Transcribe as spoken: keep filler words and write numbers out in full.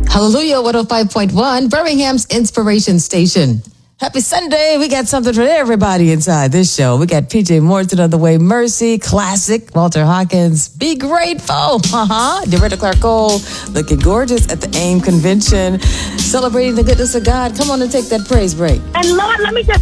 Hallelujah one oh five point one, Birmingham's Inspiration Station. Happy Sunday. We got something for everybody inside this show. We got P J Morton on the way, Mercy, Classic, Walter Hawkins, Be Grateful. Uh-huh. Doretta Clark Cole, looking gorgeous at the AIM convention, celebrating the goodness of God. Come on and take that praise break. And Lord, let me just